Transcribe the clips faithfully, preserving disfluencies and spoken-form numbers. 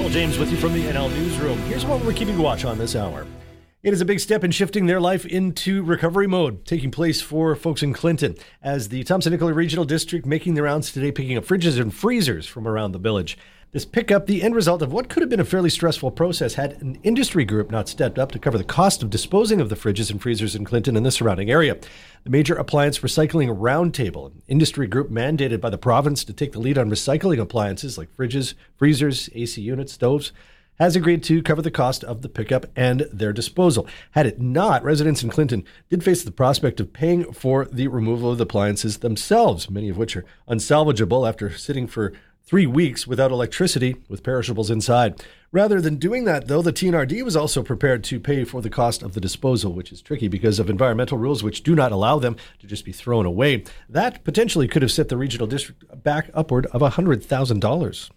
Joel James with you from the N L Newsroom. Here's what we're keeping watch on this hour. It is a big step in shifting their life into recovery mode, taking place for folks in Clinton, as the Thompson-Nicola Regional District making the rounds today, picking up fridges and freezers from around the village. This pickup, the end result of what could have been a fairly stressful process, had an industry group not stepped up to cover the cost of disposing of the fridges and freezers in Clinton and the surrounding area. The Major Appliance Recycling Roundtable, an industry group mandated by the province to take the lead on recycling appliances like fridges, freezers, A C units, stoves, has agreed to cover the cost of the pickup and their disposal. Had it not, residents in Clinton did face the prospect of paying for the removal of the appliances themselves, many of which are unsalvageable after sitting for three weeks without electricity with perishables inside. Rather than doing that, though, the T N R D was also prepared to pay for the cost of the disposal, which is tricky because of environmental rules which do not allow them to just be thrown away. That potentially could have set the regional district back upward of one hundred thousand dollars.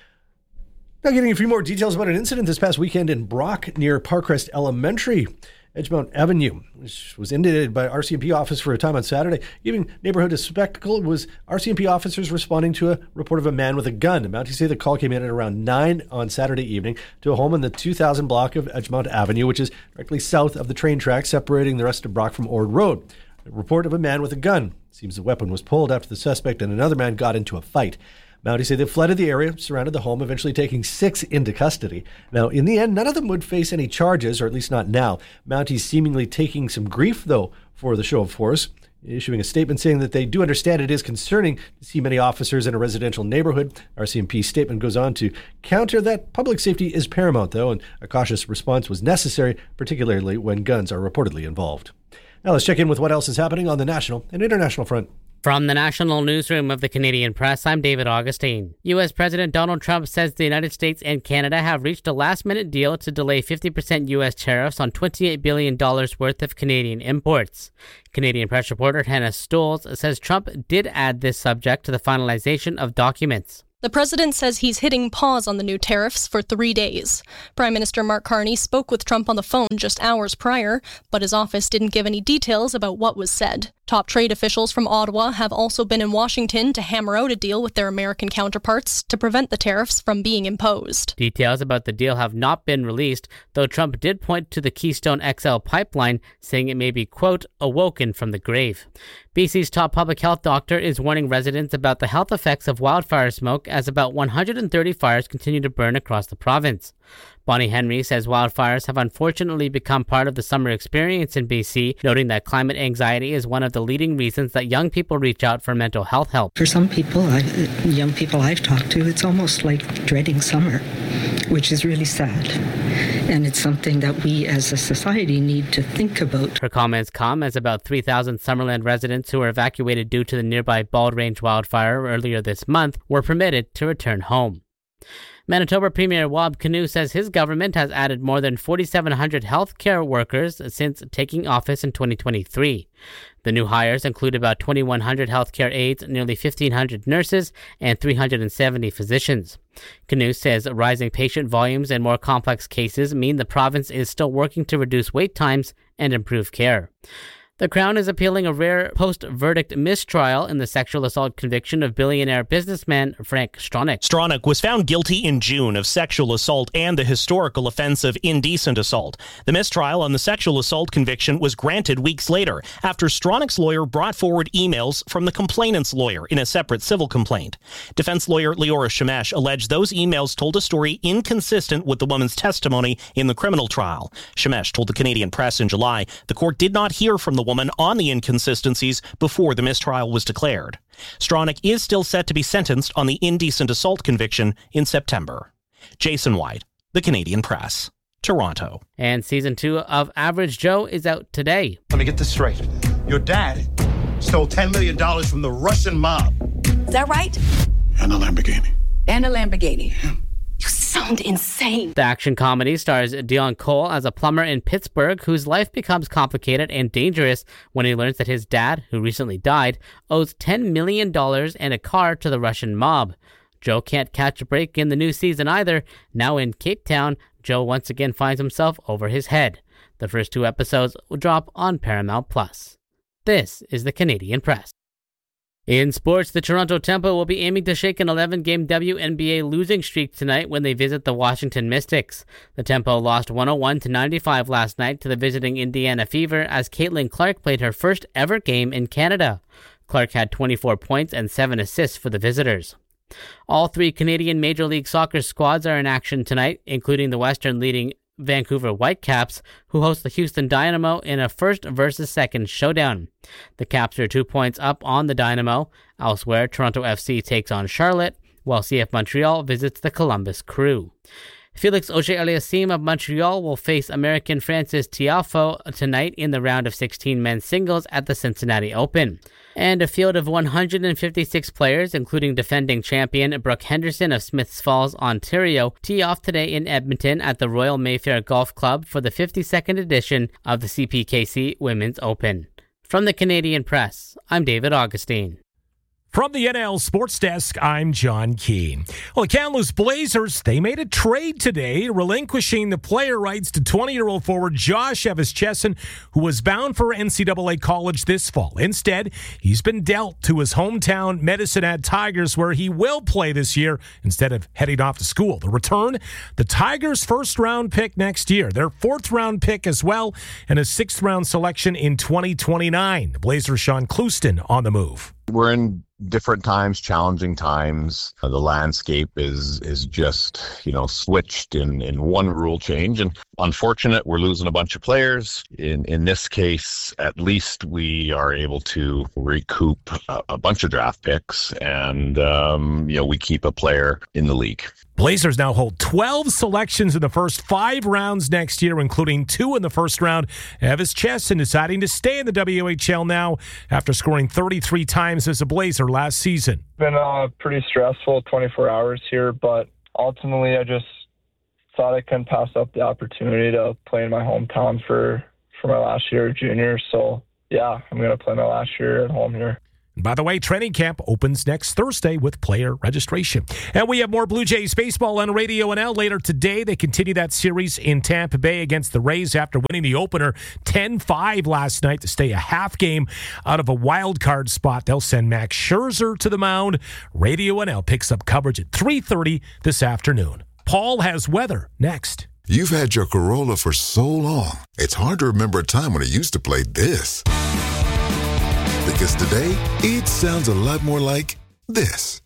Now getting a few more details about an incident this past weekend in Brock near Parkrest Elementary. Edgemount Avenue, which was inundated by R C M P officers for a time on Saturday, giving neighborhood a spectacle. It was R C M P officers responding to a report of a man with a gun. The Mounties say the call came in at around nine on Saturday evening to a home in the two thousand block of Edgemount Avenue, which is directly south of the train track separating the rest of Brock from Ord Road. A report of a man with a gun. It seems the weapon was pulled after the suspect and another man got into a fight. Mounties say they flooded the area, surrounded the home, eventually taking six into custody. Now, in the end, none of them would face any charges, or at least not now. Mounties seemingly taking some grief, though, for the show of force, issuing a statement saying that they do understand it is concerning to see many officers in a residential neighborhood. R C M P statement goes on to counter that public safety is paramount, though, and a cautious response was necessary, particularly when guns are reportedly involved. Now let's check in with what else is happening on the national and international front. From the National Newsroom of the Canadian Press, I'm David Augustine. U S. President Donald Trump says the United States and Canada have reached a last-minute deal to delay fifty percent U S tariffs on twenty-eight billion dollars worth of Canadian imports. Canadian press reporter Hannah Stolz says Trump did add this subject to the finalization of documents. The president says he's hitting pause on the new tariffs for three days. Prime Minister Mark Carney spoke with Trump on the phone just hours prior, but his office didn't give any details about what was said. Top trade officials from Ottawa have also been in Washington to hammer out a deal with their American counterparts to prevent the tariffs from being imposed. Details about the deal have not been released, though Trump did point to the Keystone X L pipeline, saying it may be, quote, awoken from the grave. B C's top public health doctor is warning residents about the health effects of wildfire smoke as about one hundred thirty fires continue to burn across the province. Bonnie Henry says wildfires have unfortunately become part of the summer experience in B C, noting that climate anxiety is one of the leading reasons that young people reach out for mental health help. For some people, I, young people I've talked to, it's almost like dreading summer, which is really sad. And it's something that we as a society need to think about. Her comments come as about three thousand Summerland residents who were evacuated due to the nearby Bald Range wildfire earlier this month were permitted to return home. Manitoba Premier Wab Kinew says his government has added more than four thousand seven hundred healthcare workers since taking office in twenty twenty-three. The new hires include about two thousand one hundred healthcare aides, nearly fifteen hundred nurses, and three hundred seventy physicians. Kinew says rising patient volumes and more complex cases mean the province is still working to reduce wait times and improve care. The Crown is appealing a rare post-verdict mistrial in the sexual assault conviction of billionaire businessman Frank Stronach. Stronach was found guilty in June of sexual assault and the historical offense of indecent assault. The mistrial on the sexual assault conviction was granted weeks later after Stronach's lawyer brought forward emails from the complainant's lawyer in a separate civil complaint. Defense lawyer Leora Shemesh alleged those emails told a story inconsistent with the woman's testimony in the criminal trial. Shemesh told the Canadian Press in July the court did not hear from the woman on the inconsistencies before the mistrial was declared. Stronach is still set to be sentenced on the indecent assault conviction in September. Jason White, The Canadian Press, Toronto. And season two of Average Joe is out today. Let me get this straight. Your dad stole ten million dollars from the Russian mob. Is that right? And a Lamborghini. And a Lamborghini. You sound insane. The action comedy stars Dion Cole as a plumber in Pittsburgh whose life becomes complicated and dangerous when he learns that his dad, who recently died, owes ten million dollars and a car to the Russian mob. Joe can't catch a break in the new season either. Now in Cape Town, Joe once again finds himself over his head. The first two episodes will drop on Paramount Plus. This is the Canadian Press. In sports, the Toronto Tempo will be aiming to shake an eleven-game W N B A losing streak tonight when they visit the Washington Mystics. The Tempo lost one oh one to ninety-five last night to the visiting Indiana Fever as Caitlin Clark played her first ever game in Canada. Clark had twenty-four points and seven assists for the visitors. All three Canadian Major League Soccer squads are in action tonight, including the Western leading Vancouver Whitecaps, who host the Houston Dynamo in a first versus second showdown. The Caps are two points up on the Dynamo. Elsewhere, Toronto F C takes on Charlotte, while C F Montreal visits the Columbus Crew. Felix Auger-Aliassime of Montreal will face American Francis Tiafoe tonight in the round of sixteen men's singles at the Cincinnati Open. And a field of one hundred fifty-six players, including defending champion Brooke Henderson of Smiths Falls, Ontario, tee off today in Edmonton at the Royal Mayfair Golf Club for the fifty-second edition of the C P K C Women's Open. From the Canadian Press, I'm David Augustine. From the N L Sports Desk, I'm John Keane. Well, the Kamloops Blazers, they made a trade today, relinquishing the player rights to twenty-year-old forward Josh Evans-Chesson, who was bound for N C double A college this fall. Instead, he's been dealt to his hometown Medicine Hat Tigers, where he will play this year instead of heading off to school. The return, the Tigers' first-round pick next year, their fourth-round pick as well, and a sixth-round selection in twenty twenty-nine. The Blazers' Sean Clouston on the move. We're in different times, challenging times. Uh, the landscape is is just, you know, switched in, in one rule change. And unfortunate, we're losing a bunch of players. In in this case, at least we are able to recoup a, a bunch of draft picks, and, um, you know, we keep a player in the league. Blazers now hold twelve selections in the first five rounds next year, including two in the first round. Evans-Chesson deciding to stay in the W H L now after scoring thirty-three times as a Blazer last season. It's been a pretty stressful twenty-four hours here, but ultimately I just thought I couldn't pass up the opportunity to play in my hometown for, for my last year of junior. So, yeah, I'm going to play my last year at home here. And by the way, training camp opens next Thursday with player registration. And we have more Blue Jays baseball on Radio N L later today. They continue that series in Tampa Bay against the Rays after winning the opener ten five last night to stay a half game out of a wild card spot. They'll send Max Scherzer to the mound. Radio N L picks up coverage at three thirty this afternoon. Paul has weather next. You've had your Corolla for so long, it's hard to remember a time when it used to play this. Because today, it sounds a lot more like this.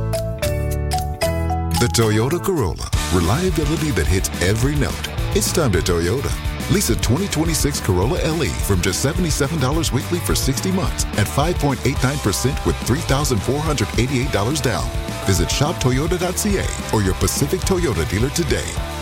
The Toyota Corolla. Reliability that hits every note. It's time to Toyota. Lease a twenty twenty-six Corolla L E from just seventy-seven dollars weekly for sixty months at five point eight nine percent with three thousand four hundred eighty-eight dollars down. Visit shop toyota dot c a or your Pacific Toyota dealer today.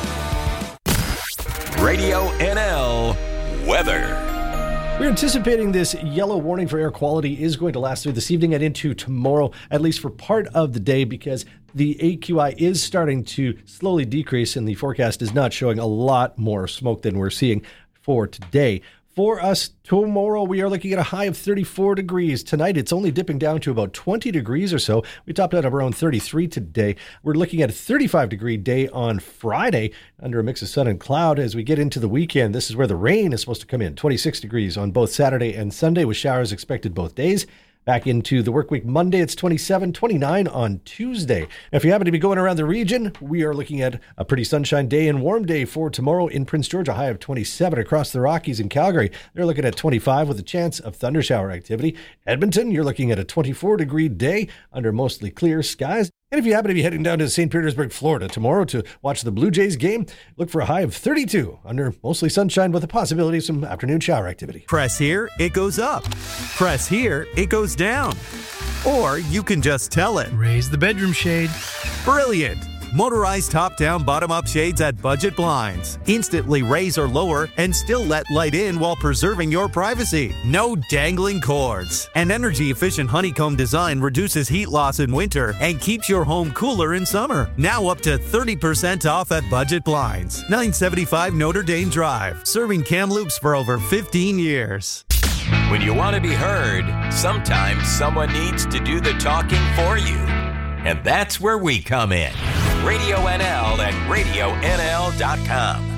Radio N L weather. We're anticipating this yellow warning for air quality is going to last through this evening and into tomorrow, at least for part of the day, because the A Q I is starting to slowly decrease and the forecast is not showing a lot more smoke than we're seeing for today. For us tomorrow, we are looking at a high of thirty-four degrees. Tonight, it's only dipping down to about twenty degrees or so. We topped out around thirty-three today. We're looking at a thirty-five degree day on Friday under a mix of sun and cloud. As we get into the weekend, this is where the rain is supposed to come in. twenty-six degrees on both Saturday and Sunday with showers expected both days. Back into the work week Monday, it's twenty-seven, twenty-nine on Tuesday. If you happen to be going around the region, we are looking at a pretty sunshine day and warm day for tomorrow in Prince George, a high of twenty-seven across the Rockies and Calgary. They're looking at twenty-five with a chance of thundershower activity. Edmonton, you're looking at a twenty-four degree day under mostly clear skies. And if you happen to be heading down to Saint Petersburg, Florida tomorrow to watch the Blue Jays game, look for a high of thirty-two under mostly sunshine with a possibility of some afternoon shower activity. Press here, it goes up. Press here, it goes down. Or you can just tell it. Raise the bedroom shade. Brilliant. Motorized top-down, bottom-up shades at Budget Blinds. Instantly raise or lower and still let light in while preserving your privacy. No dangling cords. An energy-efficient honeycomb design reduces heat loss in winter and keeps your home cooler in summer. Now up to thirty percent off at Budget Blinds. nine seventy-five Notre Dame Drive. Serving Kamloops for over fifteen years. When you want to be heard, sometimes someone needs to do the talking for you. And that's where we come in. Radio N L and radio N L dot com.